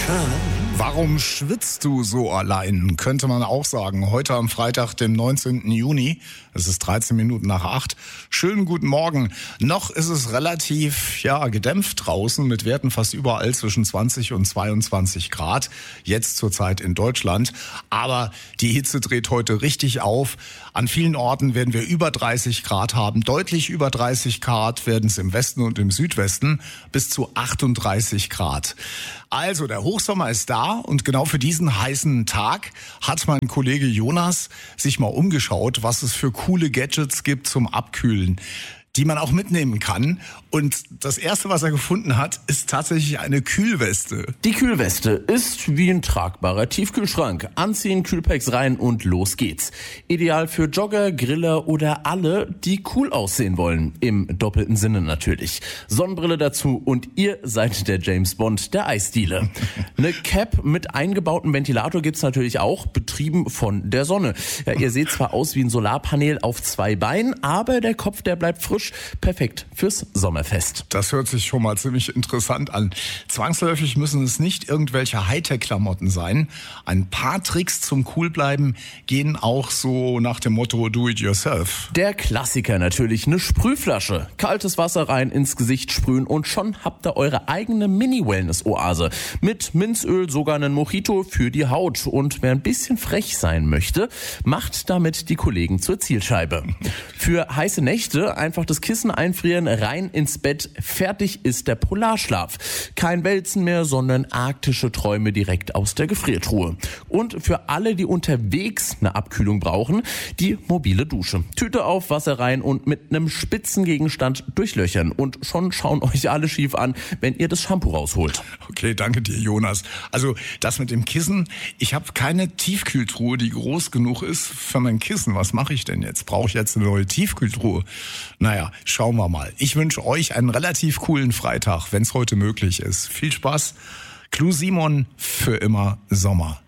Warum schwitzt du so allein? Könnte man auch sagen. Heute am Freitag, dem 19. Juni. Es ist 13 Minuten nach 8. Schönen guten Morgen. Noch ist es relativ, gedämpft draußen mit Werten fast überall zwischen 20 und 22 Grad. Jetzt zurzeit in Deutschland. Aber die Hitze dreht heute richtig auf. An vielen Orten werden wir über 30 Grad haben. Deutlich über 30 Grad werden es im Westen und im Südwesten. Bis zu 38 Grad. Also, der Hochsommer ist da und genau für diesen heißen Tag hat mein Kollege Jonas sich mal umgeschaut, was es für coole Gadgets gibt zum Abkühlen, die man auch mitnehmen kann. Und das erste, was er gefunden hat, ist tatsächlich eine Kühlweste. Die Kühlweste ist wie ein tragbarer Tiefkühlschrank. Anziehen, Kühlpacks rein und los geht's. Ideal für Jogger, Griller oder alle, die cool aussehen wollen. Im doppelten Sinne natürlich. Sonnenbrille dazu und ihr seid der James Bond der Eisdiele. Eine Cap mit eingebautem Ventilator gibt's natürlich auch, betrieben von der Sonne. Ja, ihr seht zwar aus wie ein Solarpanel auf 2 Beinen, aber der Kopf, der bleibt frisch. Perfekt fürs Sommerfest. Das hört sich schon mal ziemlich interessant an. Zwangsläufig müssen es nicht irgendwelche Hightech-Klamotten sein. Ein paar Tricks zum Coolbleiben gehen auch so nach dem Motto Do it yourself. Der Klassiker natürlich, eine Sprühflasche. Kaltes Wasser rein ins Gesicht sprühen und schon habt ihr eure eigene Mini-Wellness-Oase. Mit Minzöl sogar einen Mojito für die Haut. Und wer ein bisschen frech sein möchte, macht damit die Kollegen zur Zielscheibe. Für heiße Nächte einfach das Kissen einfrieren, rein ins Bett, fertig ist der Polarschlaf. Kein Wälzen mehr, sondern arktische Träume direkt aus der Gefriertruhe. Und für alle, die unterwegs eine Abkühlung brauchen, die mobile Dusche. Tüte auf, Wasser rein und mit einem spitzen Gegenstand durchlöchern. Und schon schauen euch alle schief an, wenn ihr das Shampoo rausholt. Okay, danke dir, Jonas. Also das mit dem Kissen, ich habe keine Tiefkühltruhe, die groß genug ist für mein Kissen. Was mache ich denn jetzt? Brauche ich jetzt eine neue Tiefkühltruhe? Naja, schauen wir mal. Ich wünsche euch einen relativ coolen Freitag, wenn es heute möglich ist. Viel Spaß. Clou Simon, für immer Sommer.